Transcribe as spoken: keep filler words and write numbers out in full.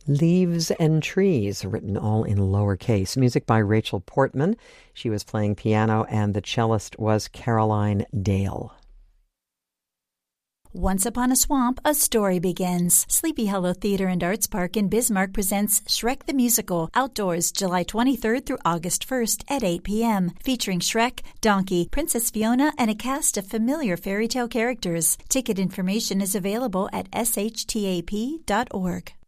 Leaves and Trees, written all in lowercase. Music by Rachel Portman. She was playing piano, and the cellist was Caroline Dale. Once Upon a Swamp, a story begins. Sleepy Hollow Theater and Arts Park in Bismarck presents Shrek the Musical, outdoors July twenty-third through August first at eight p.m., featuring Shrek, Donkey, Princess Fiona, and a cast of familiar fairy tale characters. Ticket information is available at s h t a p dot org.